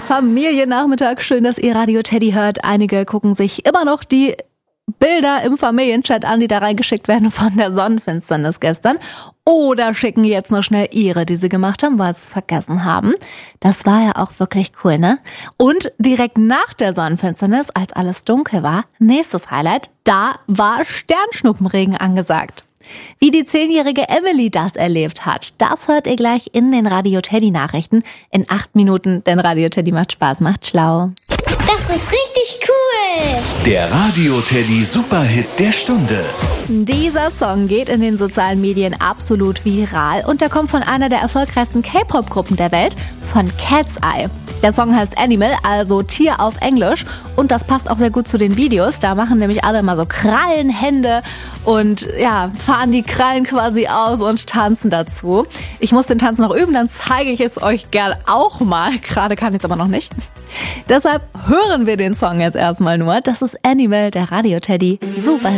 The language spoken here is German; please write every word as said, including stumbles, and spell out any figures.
Familiennachmittag. Schön, dass ihr Radio Teddy hört. Einige gucken sich immer noch die Bilder im Familienchat an, die da reingeschickt werden von der Sonnenfinsternis gestern. Oder schicken jetzt noch schnell ihre, die sie gemacht haben, weil sie es vergessen haben. Das war ja auch wirklich cool, ne? Und direkt nach der Sonnenfinsternis, als alles dunkel war, nächstes Highlight, da war Sternschnuppenregen angesagt. Wie die zehnjährige Emily das erlebt hat, das hört ihr gleich in den Radio Teddy Nachrichten in acht Minuten, denn Radio Teddy macht Spaß, macht schlau. Das ist richtig cool! Der Radio Teddy Superhit der Stunde. Dieser Song geht in den sozialen Medien absolut viral und der kommt von einer der erfolgreichsten K-Pop-Gruppen der Welt, von Cat's Eye. Der Song heißt Animal, also Tier auf Englisch, und das passt auch sehr gut zu den Videos. Da machen nämlich alle immer so Krallenhände und ja, fahren die Krallen quasi aus und tanzen dazu. Ich muss den Tanz noch üben, dann zeige ich es euch gern auch mal. Gerade kann ich es aber noch nicht. Deshalb hören wir den Song jetzt erstmal nur. Das ist Animal, der Radio Teddy Superhit.